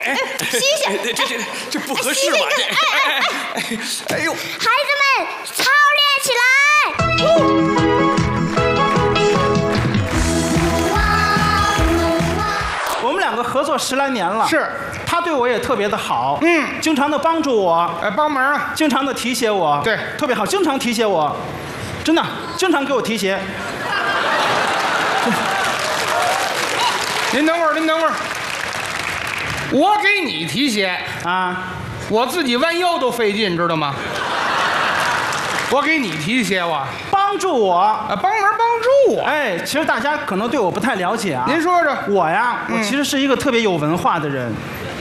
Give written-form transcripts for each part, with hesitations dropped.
洗洗， 这不合适吧？哎呦， 孩子们操练起来！ 我们两个合作10来年了， 是， 他对我也特别的好，经常的帮助我， 帮忙啊， 经常的提携我， 对， 特别好，经常提携我，真的，经常给我提携。 您等会儿，我给你提鞋啊， 我自己弯腰都费劲，知道吗？我给你提鞋，我帮助我， 帮助我。 哎，其实大家可能对我不太了解啊。 您说说， 我呀，我其实是一个特别有文化的人。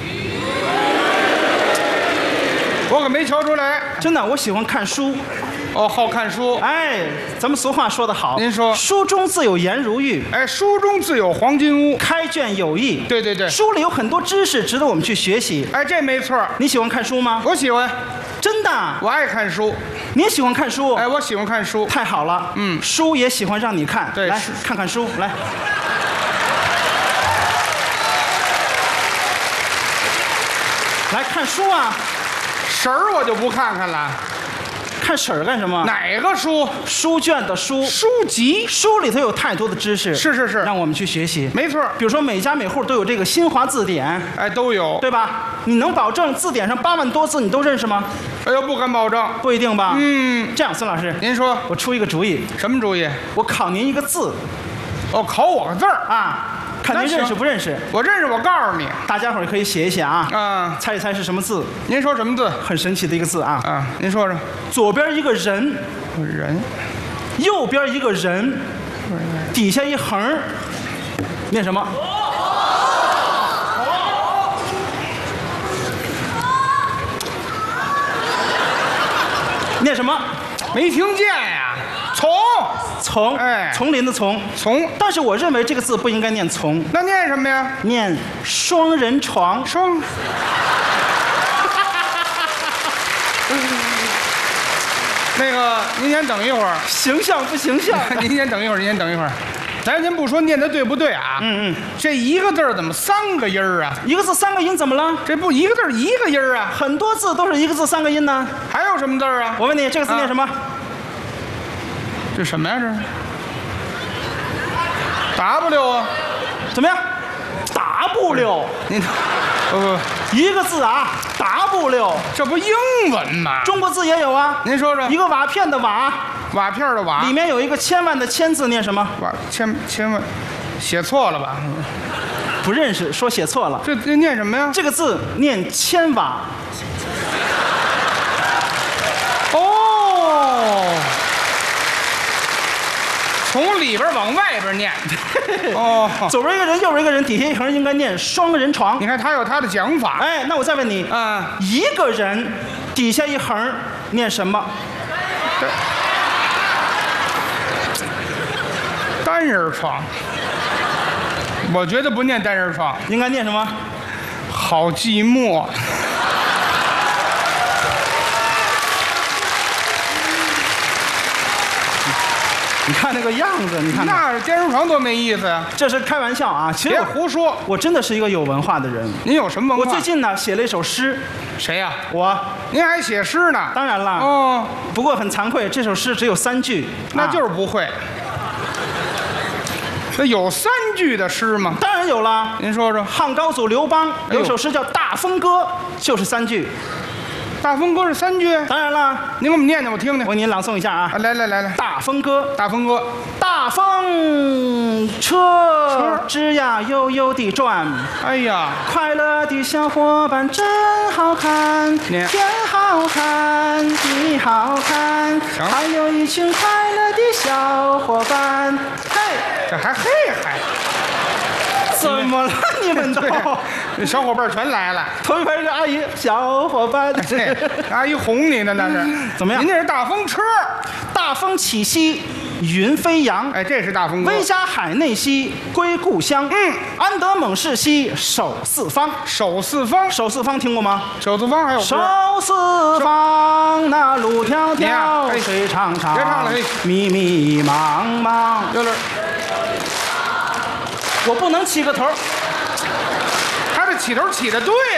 我可没瞧出来。 真的，我喜欢看书。 哦，好看书。 哎，咱们俗话说得好， 您说， 书中自有颜如玉。 哎，书中自有黄金屋， 开卷有益。 对对对， 书里有很多知识值得我们去学习。 哎，这没错。 你喜欢看书吗？ 我喜欢。 真的？ 我爱看书。 你也喜欢看书？ 哎，我喜欢看书。 太好了。书也喜欢让你看。 对， 来看看书，来。来看书啊。 神儿我就不看看了。 看婶儿干什么？ 哪个书？ 书卷的书， 书籍。 书里头有太多的知识， 是， 让我们去学习。 没错， 比如说每家每户都有这个新华字典， 哎，都有， 对吧？你能保证字典上8万多字你都认识吗？ 哎呦，不敢保证， 不一定吧？这样，孙老师， 您说， 我出一个主意。 什么主意？ 我考您一个字。 哦，考我个字儿啊？看您认识不认识？ 我认识，我告诉你， 大家伙儿可以写一写啊。猜一猜是什么字？ 您说什么字？ 很神奇的一个字啊。 您说说。 左边一个人，右边一个人，底下一横，念什么？念什么？ 没听见呀。 丛， 哎， 丛林的丛，但是我认为这个字不应该念丛， 那念什么呀？ 念双人床。 那个，您先等一会儿， 形象不形象？ 您先等一会儿，咱先不说念的对不对啊？这一个字怎么3个音儿啊？ 一个字3个音怎么了？ 这不一个字1个音儿啊？ 很多字都是一个字3个音呢。 还有什么字啊？ 我问你，这个字念什么？ 这什么呀？这是 W 啊？ 怎么样 ？W？ 您一个字啊 ，W， 这不英文吗？ 中国字也有啊。 您说说。 一个瓦片的瓦， 瓦片的瓦， 里面有一个千万的千字，念什么？ 瓦千万，写错了吧？ 不认识，说写错了。 这念什么呀？ 这个字念千瓦。 哦。从里边往外边念， 左边一个人，右边一个人，底下一横，应该念双人床。 你看他有他的讲法。 哎，那我再问你，一个人底下一横念什么？ 单人床。我觉得不念单人床， 应该念什么？ 好寂寞。 你看那个样子，你看那单人床多没意思呀！ 这是开玩笑啊，其实别胡说， 我真的是一个有文化的人。 您有什么文化？ 我最近呢写了一首诗。 谁呀？ 我。 您还写诗呢？ 当然了。 哦。 不过很惭愧，这首诗只有3句。 那就是不会。那有3句的诗吗？ 当然有了。 您说说。 汉高祖刘邦有首诗叫《大风歌》，就是3句。 大风歌是3句？ 当然了。 您给我们念念，我听听。 我给您朗诵一下啊。 来。 大风歌， 大风歌。 大风车吱呀悠悠地转， 哎呀， 快乐的小伙伴真好看，天好看，地好看，还有一群快乐的小伙伴。嘿， 这还嘿还。 怎么了？你们都小伙伴全来了， 头一排是阿姨，小伙伴， 阿姨哄你呢，那是怎么样？ 您这是大风车， 大风起兮云飞扬， 哎，这是大风歌。 威加海内兮归故乡，安得猛士兮守四方。 守四方， 守四方听过吗？ 守四方还有守四方，那路迢迢，水长长， 别唱了， 迷迷茫茫。 有点。 我不能起个头， 他这起头起的对